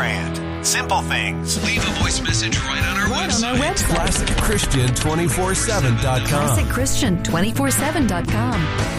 grand. Simple things. Leave a voice message right on our website. ClassicChristian247.com. ClassicChristian247.com.